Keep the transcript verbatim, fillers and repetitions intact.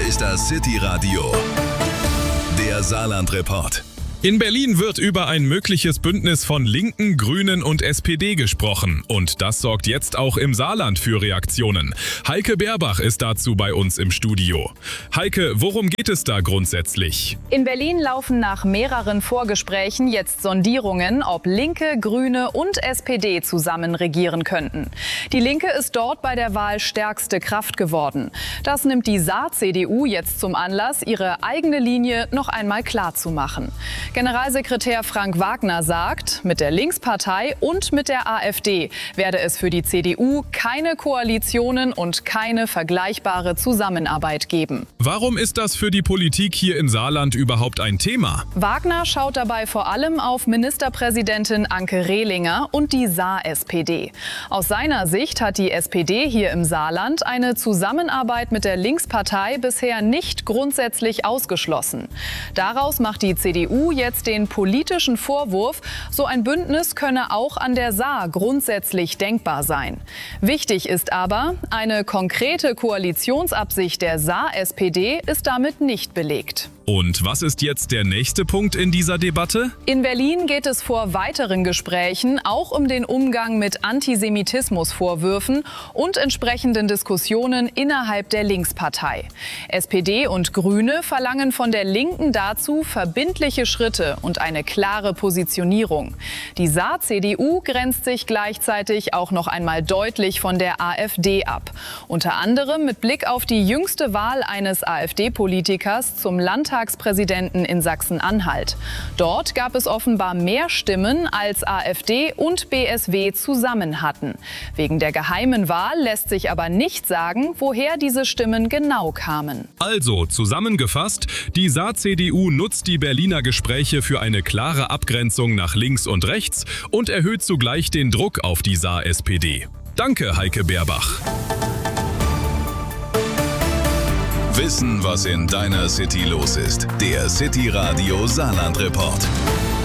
ist das City Radio, der Saarland-Report. In Berlin wird über ein mögliches Bündnis von Linken, Grünen und S P D gesprochen. Und das sorgt jetzt auch im Saarland für Reaktionen. Heike Berbach ist dazu bei uns im Studio. Heike, worum geht es da grundsätzlich? In Berlin laufen nach mehreren Vorgesprächen jetzt Sondierungen, ob Linke, Grüne und S P D zusammen regieren könnten. Die Linke ist dort bei der Wahl stärkste Kraft geworden. Das nimmt die Saar-C D U jetzt zum Anlass, ihre eigene Linie noch einmal klarzumachen. Generalsekretär Frank Wagner sagt, mit der Linkspartei und mit der AfD werde es für die C D U keine Koalitionen und keine vergleichbare Zusammenarbeit geben. Warum ist das für die Politik hier im Saarland überhaupt ein Thema? Wagner schaut dabei vor allem auf Ministerpräsidentin Anke Rehlinger und die Saar-S P D. Aus seiner Sicht hat die S P D hier im Saarland eine Zusammenarbeit mit der Linkspartei bisher nicht grundsätzlich ausgeschlossen. Daraus macht die C D U jetzt den politischen Vorwurf, so ein Bündnis könne auch an der Saar grundsätzlich denkbar sein. Wichtig ist aber, eine konkrete Koalitionsabsicht der Saar-S P D ist damit nicht belegt. Und was ist jetzt der nächste Punkt in dieser Debatte? In Berlin geht es vor weiteren Gesprächen auch um den Umgang mit Antisemitismusvorwürfen und entsprechenden Diskussionen innerhalb der Linkspartei. S P D und Grüne verlangen von der Linken dazu verbindliche Schritte und eine klare Positionierung. Die Saar-C D U grenzt sich gleichzeitig auch noch einmal deutlich von der AfD ab. Unter anderem mit Blick auf die jüngste Wahl eines AfD-Politikers zum Landtag Landtagspräsidenten in Sachsen-Anhalt. Dort gab es offenbar mehr Stimmen, als AfD und B S W zusammen hatten. Wegen der geheimen Wahl lässt sich aber nicht sagen, woher diese Stimmen genau kamen. Also, zusammengefasst, die Saar-C D U nutzt die Berliner Gespräche für eine klare Abgrenzung nach links und rechts und erhöht zugleich den Druck auf die Saar-S P D. Danke, Heike Berbach. Wissen, was in deiner City los ist. Der City Radio Saarland Report.